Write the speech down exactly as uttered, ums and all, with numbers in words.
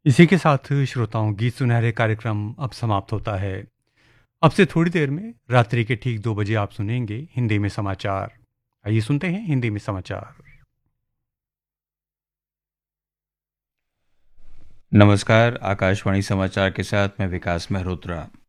इसी के साथ श्रोताओं गीत सुनहरे कार्यक्रम अब समाप्त होता है। अब से थोड़ी देर में रात्रि के ठीक दो बजे आप सुनेंगे हिंदी में समाचार। आइए सुनते हैं हिंदी में समाचार। नमस्कार, आकाशवाणी समाचार के साथ मैं विकास मेहरोत्रा।